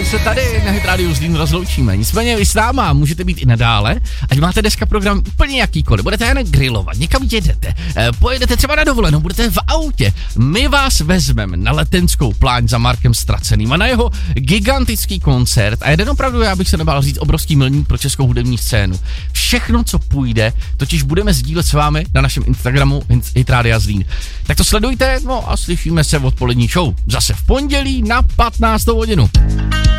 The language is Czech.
se tady na Hit Radio Zlín rozloučíme. Nicméně vy s náma můžete být i nadále, ať máte dneska program úplně jakýkoliv. Budete jen grilovat, někam jedete, pojedete třeba na dovolenou, budete v autě. My vás vezmeme na Letenskou pláň za Markem Straceným a na jeho gigantický koncert. A jeden opravdu, já bych se nebál říct, obrovský milník pro českou hudební scénu. Všechno, co půjde, totiž budeme sdílet s vámi na našem Instagramu Hit Radio Zlín. Tak to sledujte, no a slyšíme se v odpolední show. Zase v pondělí na 15. hodinu.